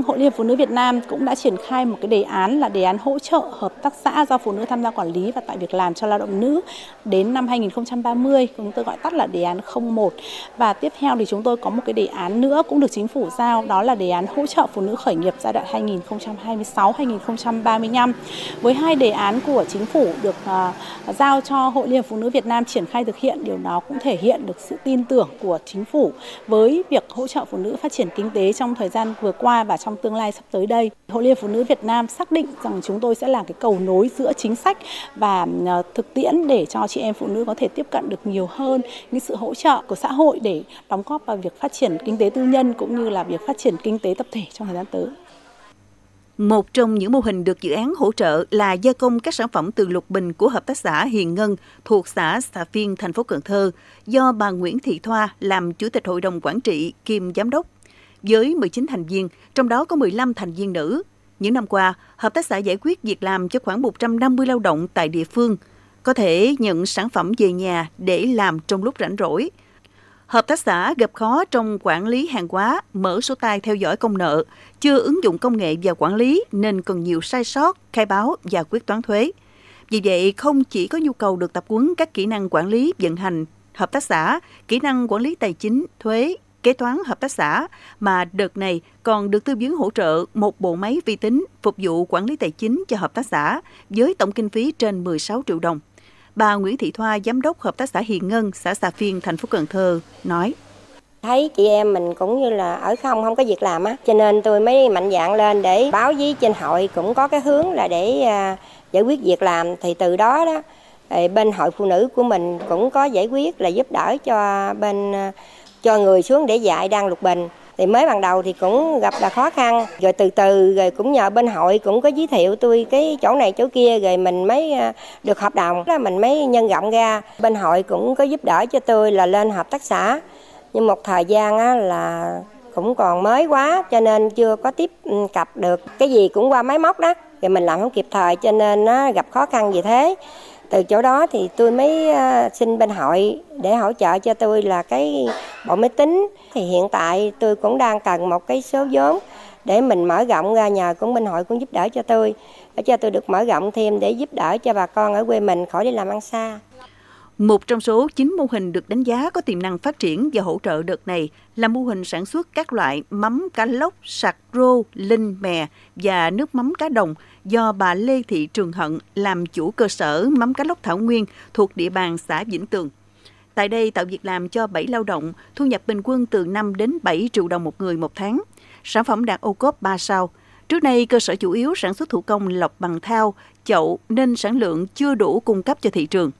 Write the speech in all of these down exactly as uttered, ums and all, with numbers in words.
Hội Liên hiệp Phụ nữ Việt Nam cũng đã triển khai một cái đề án là đề án hỗ trợ hợp tác xã do phụ nữ tham gia quản lý và tạo việc làm cho lao động nữ đến năm hai nghìn không trăm ba mươi, chúng tôi gọi tắt là đề án không một. Và tiếp theo thì chúng tôi có một cái đề án nữa cũng được chính phủ giao, đó là đề án hỗ trợ phụ nữ khởi nghiệp giai đoạn hai nghìn không trăm hai mươi sáu đến hai nghìn không trăm ba mươi lăm. Với hai đề án của chính phủ được uh, giao cho Hội Liên hiệp Phụ nữ Việt Nam triển khai thực hiện, điều đó cũng thể hiện được sự tin tưởng của chính phủ với việc hỗ trợ phụ nữ phát triển kinh tế trong thời gian vừa qua và trong tương lai sắp tới đây. Hội Liên hiệp Phụ nữ Việt Nam xác định rằng chúng tôi sẽ là cái cầu nối giữa chính sách và thực tiễn để cho chị em phụ nữ có thể tiếp cận được nhiều hơn những sự hỗ trợ của xã hội để đóng góp vào việc phát triển kinh tế tư nhân cũng như là việc phát triển kinh tế tập thể trong thời gian tới. Một trong những mô hình được dự án hỗ trợ là gia công các sản phẩm từ lục bình của hợp tác xã Hiền Ngân thuộc xã Xà Phiên, thành phố Cần Thơ, do bà Nguyễn Thị Thoa làm Chủ tịch Hội đồng Quản trị kiêm Giám đốc. Với mười chín thành viên, trong đó có mười lăm thành viên nữ. Những năm qua, hợp tác xã giải quyết việc làm cho khoảng một trăm năm mươi lao động tại địa phương, có thể nhận sản phẩm về nhà để làm trong lúc rảnh rỗi. Hợp tác xã gặp khó trong quản lý hàng hóa, mở sổ tay theo dõi công nợ, chưa ứng dụng công nghệ vào quản lý nên còn nhiều sai sót, khai báo và quyết toán thuế. Vì vậy, không chỉ có nhu cầu được tập huấn các kỹ năng quản lý vận hành hợp tác xã, kỹ năng quản lý tài chính, thuế, kế toán hợp tác xã, mà đợt này còn được tư vấn hỗ trợ một bộ máy vi tính phục vụ quản lý tài chính cho hợp tác xã với tổng kinh phí trên mười sáu triệu đồng. Bà Nguyễn Thị Thoa, Giám đốc Hợp tác xã Hiền Ngân, xã Xà Phiên, thành phố Cần Thơ, nói. Thấy chị em mình cũng như là ở không, không có việc làm á, cho nên tôi mới mạnh dạn lên để báo với trên hội cũng có cái hướng là để uh, giải quyết việc làm. Thì từ đó đó, bên hội phụ nữ của mình cũng có giải quyết là giúp đỡ cho bên uh, cho người xuống để dạy đang lục bình. Thì mới ban đầu thì cũng gặp là khó khăn, rồi từ từ rồi cũng nhờ bên hội cũng có giới thiệu tôi cái chỗ này chỗ kia, rồi mình mới được hợp đồng, là mình mới nhân rộng ra. Bên hội cũng có giúp đỡ cho tôi là lên hợp tác xã, nhưng một thời gian á, là cũng còn mới quá cho nên chưa có tiếp cận được, cái gì cũng qua máy móc đó, rồi mình làm không kịp thời cho nên nó gặp khó khăn gì thế. Từ chỗ đó thì tôi mới xin bên hội để hỗ trợ cho tôi là cái bộ máy tính. Thì hiện tại tôi cũng đang cần một cái số vốn để mình mở rộng ra, nhờ cũng bên hội cũng giúp đỡ cho tôi, để cho tôi được mở rộng thêm để giúp đỡ cho bà con ở quê mình khỏi đi làm ăn xa. Một trong số chín mô hình được đánh giá có tiềm năng phát triển và hỗ trợ đợt này là mô hình sản xuất các loại mắm cá lóc, sặc, rô, linh, mè và nước mắm cá đồng do bà Lê Thị Trường Hận làm chủ cơ sở mắm cá lóc Thảo Nguyên thuộc địa bàn xã Vĩnh Tường. Tại đây tạo việc làm cho bảy lao động, thu nhập bình quân từ năm đến bảy triệu đồng một người một tháng. Sản phẩm đạt ô cốp ba sao. Trước đây, cơ sở chủ yếu sản xuất thủ công lọc bằng thau, chậu nên sản lượng chưa đủ cung cấp cho thị trường.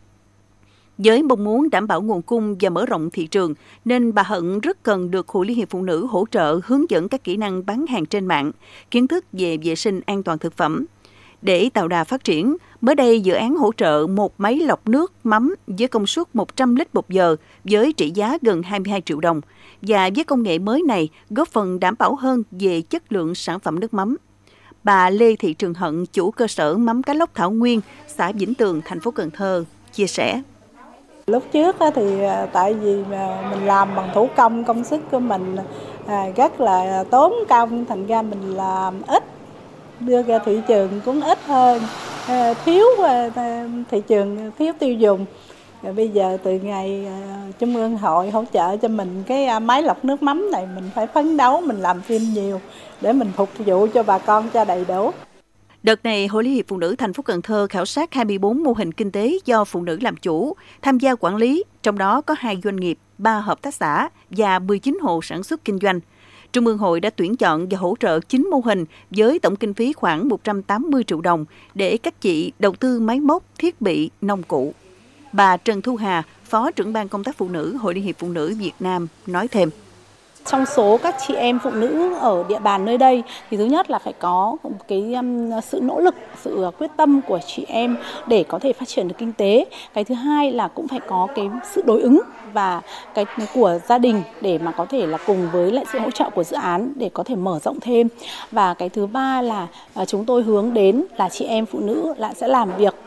Với mong muốn đảm bảo nguồn cung và mở rộng thị trường, nên bà Hận rất cần được Hội Liên hiệp Phụ nữ hỗ trợ hướng dẫn các kỹ năng bán hàng trên mạng, kiến thức về vệ sinh an toàn thực phẩm. Để tạo đà phát triển, mới đây dự án hỗ trợ một máy lọc nước mắm với công suất một trăm lít một giờ với trị giá gần hai mươi hai triệu đồng. Và với công nghệ mới này góp phần đảm bảo hơn về chất lượng sản phẩm nước mắm. Bà Lê Thị Trường Hận, chủ cơ sở mắm cá lóc Thảo Nguyên, xã Vĩnh Tường, thành phố Cần Thơ, chia sẻ. Lúc trước thì tại vì mình làm bằng thủ công, công sức của mình rất là tốn công, thành ra mình làm ít, đưa ra thị trường cũng ít hơn, thiếu thị trường, thiếu tiêu dùng. Rồi bây giờ từ ngày Trung ương Hội hỗ trợ cho mình cái máy lọc nước mắm này, mình phải phấn đấu, mình làm thêm nhiều để mình phục vụ cho bà con cho đầy đủ. Đợt này, Hội Liên hiệp Phụ nữ thành phố Cần Thơ khảo sát hai mươi bốn mô hình kinh tế do phụ nữ làm chủ, tham gia quản lý, trong đó có hai doanh nghiệp, ba hợp tác xã và mười chín hộ sản xuất kinh doanh. Trung ương Hội đã tuyển chọn và hỗ trợ chín mô hình với tổng kinh phí khoảng một trăm tám mươi triệu đồng để các chị đầu tư máy móc, thiết bị, nông cụ. Bà Trần Thu Hà, Phó trưởng ban công tác phụ nữ Hội Liên hiệp Phụ nữ Việt Nam nói thêm. Trong số các chị em phụ nữ ở địa bàn nơi đây thì thứ nhất là phải có cái um, sự nỗ lực, sự quyết tâm của chị em để có thể phát triển được kinh tế. Cái thứ hai là cũng phải có cái sự đối ứng và cái của gia đình để mà có thể là cùng với lại sự hỗ trợ của dự án để có thể mở rộng thêm. Và cái thứ ba là uh, chúng tôi hướng đến là chị em phụ nữ lại sẽ làm việc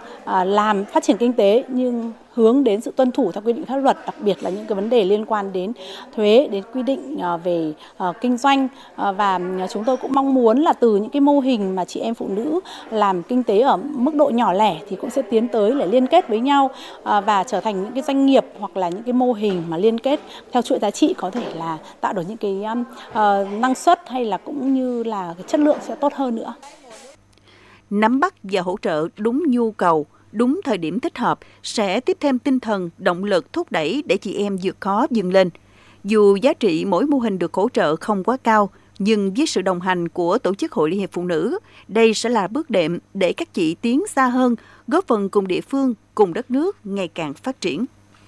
à, làm phát triển kinh tế nhưng hướng đến sự tuân thủ theo quy định pháp luật, đặc biệt là những cái vấn đề liên quan đến thuế, đến quy định về uh, kinh doanh, uh, và chúng tôi cũng mong muốn là từ những cái mô hình mà chị em phụ nữ làm kinh tế ở mức độ nhỏ lẻ thì cũng sẽ tiến tới để liên kết với nhau uh, và trở thành những cái doanh nghiệp hoặc là những cái mô hình mà liên kết theo chuỗi giá trị, có thể là tạo được những cái um, uh, năng suất hay là cũng như là cái chất lượng sẽ tốt hơn nữa. Nắm bắt và hỗ trợ đúng nhu cầu, đúng thời điểm thích hợp sẽ tiếp thêm tinh thần, động lực thúc đẩy để chị em vượt khó vươn lên. Dù giá trị mỗi mô hình được hỗ trợ không quá cao, nhưng với sự đồng hành của Tổ chức Hội Liên hiệp Phụ nữ, đây sẽ là bước đệm để các chị tiến xa hơn, góp phần cùng địa phương, cùng đất nước ngày càng phát triển.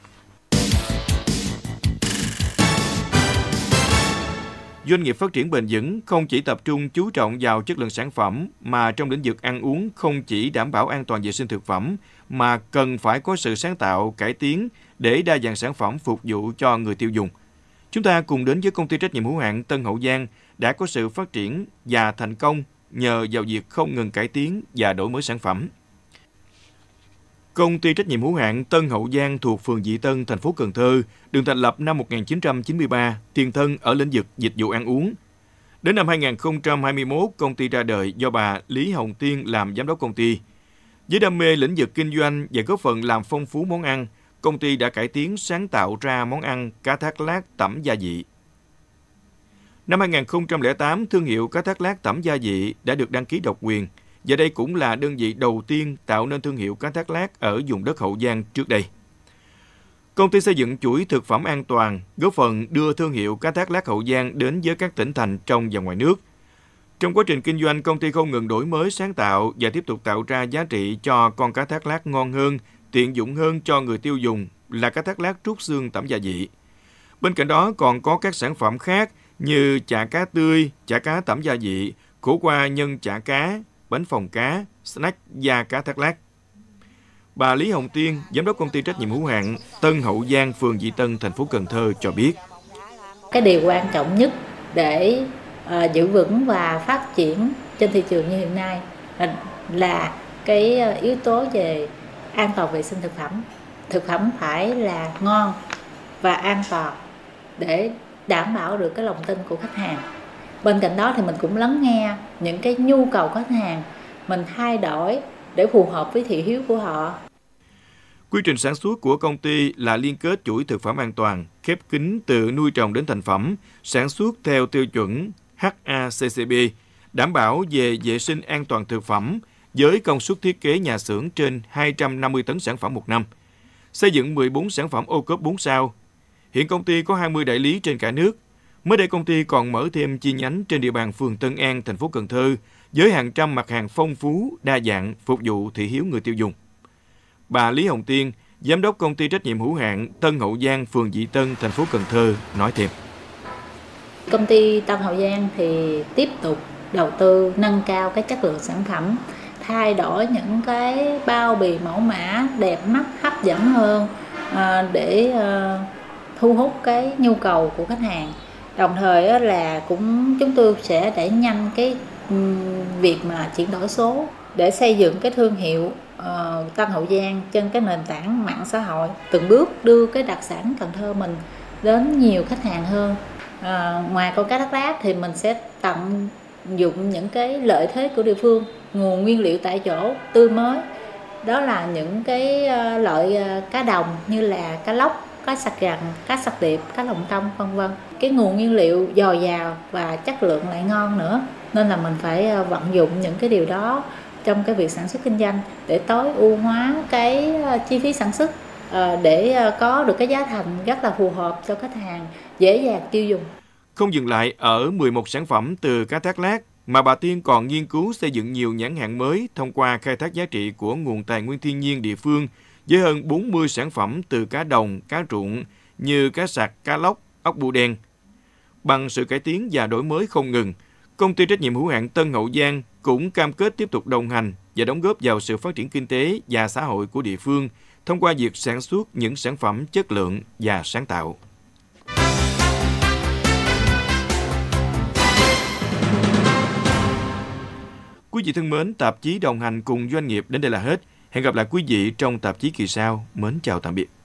Doanh nghiệp phát triển bền vững không chỉ tập trung chú trọng vào chất lượng sản phẩm, mà trong lĩnh vực ăn uống không chỉ đảm bảo an toàn vệ sinh thực phẩm, mà cần phải có sự sáng tạo, cải tiến để đa dạng sản phẩm phục vụ cho người tiêu dùng. Chúng ta cùng đến với công ty trách nhiệm hữu hạn Tân Hậu Giang đã có sự phát triển và thành công nhờ vào việc không ngừng cải tiến và đổi mới sản phẩm. Công ty trách nhiệm hữu hạn Tân Hậu Giang thuộc phường Dị Tân, thành phố Cần Thơ, được thành lập năm một nghìn chín trăm chín mươi ba, tiền thân ở lĩnh vực dịch vụ ăn uống. Đến năm hai nghìn không trăm hai mươi mốt, công ty ra đời do bà Lý Hồng Tiên làm giám đốc công ty. Với đam mê lĩnh vực kinh doanh và góp phần làm phong phú món ăn, công ty đã cải tiến sáng tạo ra món ăn cá thác lác tẩm gia vị. Năm hai nghìn không trăm lẻ tám, thương hiệu cá thác lác tẩm gia vị đã được đăng ký độc quyền, và đây cũng là đơn vị đầu tiên tạo nên thương hiệu cá thác lác ở vùng đất Hậu Giang trước đây. Công ty xây dựng chuỗi thực phẩm an toàn, góp phần đưa thương hiệu cá thác lác Hậu Giang đến với các tỉnh thành trong và ngoài nước. Trong quá trình kinh doanh, công ty không ngừng đổi mới sáng tạo và tiếp tục tạo ra giá trị cho con cá thác lác ngon hơn, tiện dụng hơn cho người tiêu dùng là cá thác lác trút xương tẩm gia vị. Bên cạnh đó còn có các sản phẩm khác như chả cá tươi, chả cá tẩm gia vị, khổ qua nhân chả cá, bánh phồng cá, snack da cá thác lác. Bà Lý Hồng Tiên, giám đốc công ty trách nhiệm hữu hạn Tân Hậu Giang, phường Dị Tân, thành phố Cần Thơ cho biết. Cái điều quan trọng nhất để uh, giữ vững và phát triển trên thị trường như hiện nay là, là cái yếu tố về an toàn vệ sinh thực phẩm. Thực phẩm phải là ngon và an toàn để đảm bảo được cái lòng tin của khách hàng. Bên cạnh đó thì mình cũng lắng nghe những cái nhu cầu khách hàng, mình thay đổi để phù hợp với thị hiếu của họ. Quy trình sản xuất của công ty là liên kết chuỗi thực phẩm an toàn, khép kín từ nuôi trồng đến thành phẩm, sản xuất theo tiêu chuẩn hát a xê xê bê, đảm bảo về vệ sinh an toàn thực phẩm với công suất thiết kế nhà xưởng trên hai trăm năm mươi tấn sản phẩm một năm, xây dựng mười bốn sản phẩm ô cốp bốn sao. Hiện công ty có hai mươi đại lý trên cả nước. Mới đây công ty còn mở thêm chi nhánh trên địa bàn phường Tân An, thành phố Cần Thơ với hàng trăm mặt hàng phong phú, đa dạng phục vụ thị hiếu người tiêu dùng. Bà Lý Hồng Tiên, giám đốc công ty trách nhiệm hữu hạn Tân Hậu Giang, phường Dị Tân, thành phố Cần Thơ nói thêm. Công ty Tân Hậu Giang thì tiếp tục đầu tư nâng cao cái chất lượng sản phẩm, thay đổi những cái bao bì mẫu mã đẹp mắt, hấp dẫn hơn để thu hút cái nhu cầu của khách hàng. Đồng thời là cũng chúng tôi sẽ đẩy nhanh cái việc mà chuyển đổi số để xây dựng cái thương hiệu uh, Tân Hậu Giang trên cái nền tảng mạng xã hội, từng bước đưa cái đặc sản Cần Thơ mình đến nhiều khách hàng hơn. Uh, ngoài con cá thác lác thì mình sẽ tận dụng những cái lợi thế của địa phương, nguồn nguyên liệu tại chỗ tươi mới. Đó là những cái uh, loại uh, cá đồng như là cá lóc, cá sặc rằn, cá sặc điệp, cá lồng tông, vân vân. Cái nguồn nguyên liệu dồi dào và chất lượng lại ngon nữa, nên là mình phải vận dụng những cái điều đó trong cái việc sản xuất kinh doanh để tối ưu hóa cái chi phí sản xuất, để có được cái giá thành rất là phù hợp cho khách hàng, dễ dàng tiêu dùng. Không dừng lại ở mười một sản phẩm từ cá thác lác, mà bà Tiên còn nghiên cứu xây dựng nhiều nhãn hàng mới thông qua khai thác giá trị của nguồn tài nguyên thiên nhiên địa phương với hơn bốn mươi sản phẩm từ cá đồng, cá ruộng như cá sặc, cá lóc, ốc bươu đen. Bằng sự cải tiến và đổi mới không ngừng, công ty trách nhiệm hữu hạn Tân Hậu Giang cũng cam kết tiếp tục đồng hành và đóng góp vào sự phát triển kinh tế và xã hội của địa phương thông qua việc sản xuất những sản phẩm chất lượng và sáng tạo. Quý vị thân mến, tạp chí đồng hành cùng doanh nghiệp đến đây là hết. Hẹn gặp lại quý vị trong tạp chí kỳ sau. Mến chào tạm biệt.